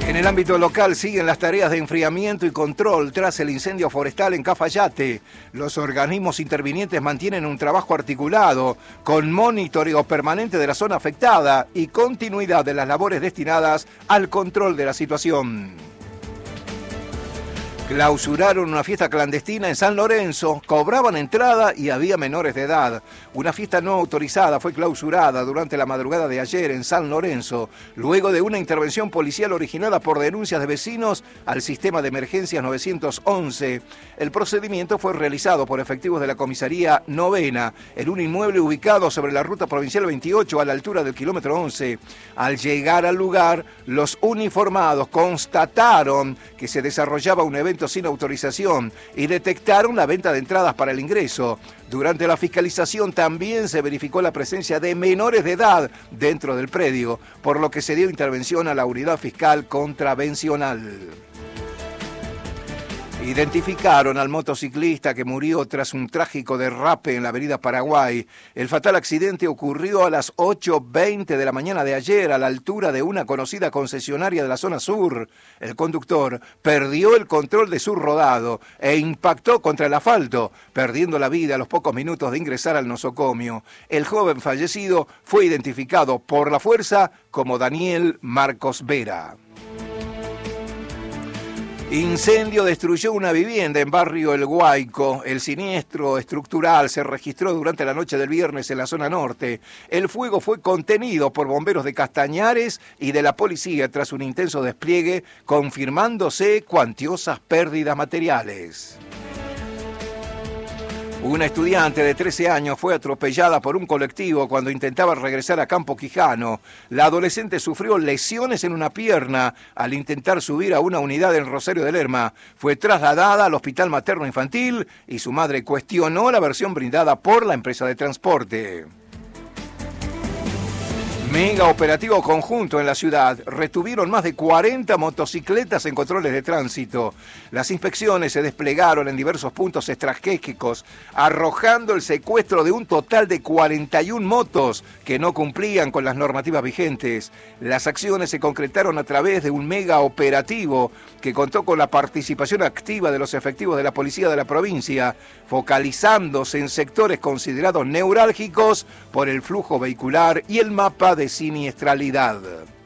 En el ámbito local siguen las tareas de enfriamiento y control tras el incendio forestal en Cafayate. Los organismos intervinientes mantienen un trabajo articulado con monitoreo permanente de la zona afectada y continuidad de las labores destinadas al control de la situación. Clausuraron una fiesta clandestina en San Lorenzo, cobraban entrada y había menores de edad. Una fiesta no autorizada fue clausurada durante la madrugada de ayer en San Lorenzo, luego de una intervención policial originada por denuncias de vecinos al sistema de emergencias 911. El procedimiento fue realizado por efectivos de la comisaría Novena, en un inmueble ubicado sobre la ruta provincial 28 a la altura del kilómetro 11. Al llegar al lugar, los uniformados constataron que se desarrollaba un evento sin autorización y detectaron la venta de entradas para el ingreso. Durante la fiscalización también se verificó la presencia de menores de edad dentro del predio, por lo que se dio intervención a la unidad fiscal contravencional. Identificaron al motociclista que murió tras un trágico derrape en la avenida Paraguay. El fatal accidente ocurrió a las 8:20 de la mañana de ayer a la altura de una conocida concesionaria de la zona sur. El conductor perdió el control de su rodado e impactó contra el asfalto, perdiendo la vida a los pocos minutos de ingresar al nosocomio. El joven fallecido fue identificado por la fuerza como Daniel Marcos Vera. Incendio destruyó una vivienda en barrio El Guayco. El siniestro estructural se registró durante la noche del viernes en la zona norte. El fuego fue contenido por bomberos de Castañares y de la policía tras un intenso despliegue, confirmándose cuantiosas pérdidas materiales. Una estudiante de 13 años fue atropellada por un colectivo cuando intentaba regresar a Campo Quijano. La adolescente sufrió lesiones en una pierna al intentar subir a una unidad en Rosario de Lerma. Fue trasladada al Hospital Materno Infantil y su madre cuestionó la versión brindada por la empresa de transporte. Mega operativo conjunto en la ciudad. Retuvieron más de 40 motocicletas en controles de tránsito. Las inspecciones se desplegaron en diversos puntos estratégicos, arrojando el secuestro de un total de 41 motos que no cumplían con las normativas vigentes. Las acciones se concretaron a través de un mega operativo que contó con la participación activa de los efectivos de la policía de la provincia, focalizándose en sectores considerados neurálgicos por el flujo vehicular y el mapa de siniestralidad.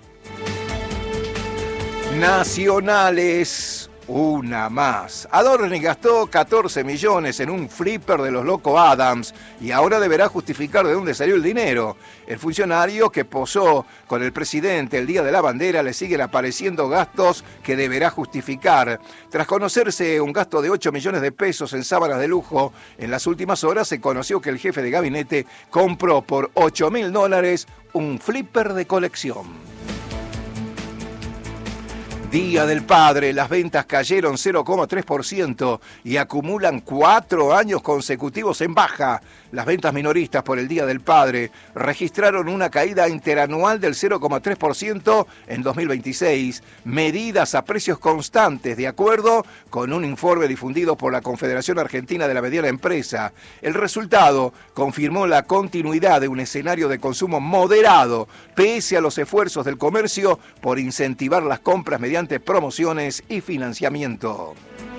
Nacionales, una más. Adorni gastó 14 millones en un flipper de los Loco Adams y ahora deberá justificar de dónde salió el dinero. El funcionario que posó con el presidente el Día de la Bandera le siguen apareciendo gastos que deberá justificar. Tras conocerse un gasto de 8 millones de pesos en sábanas de lujo, en las últimas horas se conoció que el jefe de gabinete compró por $8.000 un flipper de colección. Día del Padre, las ventas cayeron 0,3% y acumulan 4 años consecutivos en baja. Las ventas minoristas por el Día del Padre registraron una caída interanual del 0,3% en 2026, medidas a precios constantes, de acuerdo con un informe difundido por la Confederación Argentina de la Mediana Empresa. El resultado confirmó la continuidad de un escenario de consumo moderado, pese a los esfuerzos del comercio por incentivar las compras mediante promociones y financiamiento.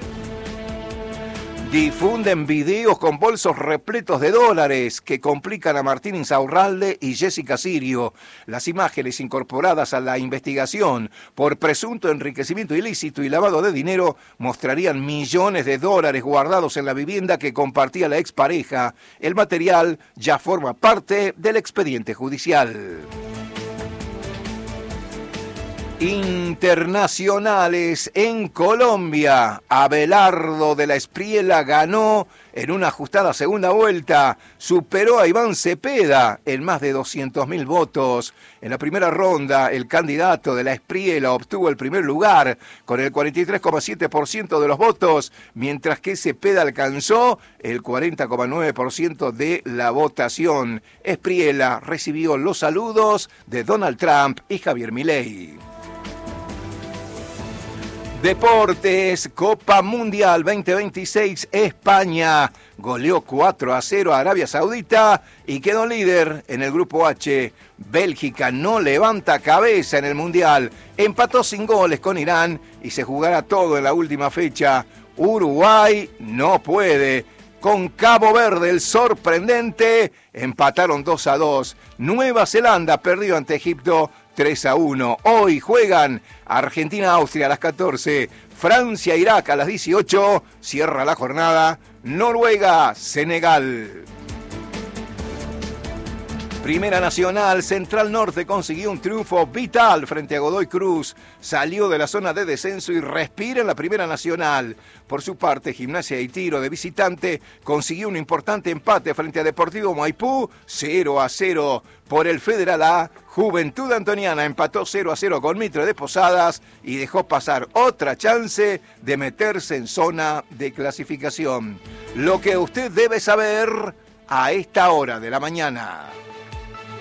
Difunden videos con bolsos repletos de dólares que complican a Martín Insaurralde y Jessica Sirio. Las imágenes incorporadas a la investigación por presunto enriquecimiento ilícito y lavado de dinero mostrarían millones de dólares guardados en la vivienda que compartía la expareja. El material ya forma parte del expediente judicial. Internacionales en Colombia. Abelardo de la Espriella ganó en una ajustada segunda vuelta. Superó a Iván Cepeda en más de 200.000 votos. En la primera ronda, el candidato de la Espriella obtuvo el primer lugar con el 43,7% de los votos, mientras que Cepeda alcanzó el 40,9% de la votación. Espriella recibió los saludos de Donald Trump y Javier Milei. Deportes, Copa Mundial 2026, España goleó 4-0 a Arabia Saudita y quedó líder en el grupo H. Bélgica no levanta cabeza en el Mundial, empató sin goles con Irán y se jugará todo en la última fecha. Uruguay no puede. Con Cabo Verde, el sorprendente, empataron 2-2. Nueva Zelanda perdió ante Egipto 3-1. Hoy juegan Argentina-Austria a las 14, Francia-Irak a las 18, cierra la jornada Noruega-Senegal. Primera Nacional, Central Norte consiguió un triunfo vital frente a Godoy Cruz. Salió de la zona de descenso y respira en la Primera Nacional. Por su parte, Gimnasia y Tiro de visitante consiguió un importante empate frente a Deportivo Maipú, 0-0. Por el Federal A, Juventud Antoniana empató 0-0 con Mitre de Posadas y dejó pasar otra chance de meterse en zona de clasificación. Lo que usted debe saber a esta hora de la mañana.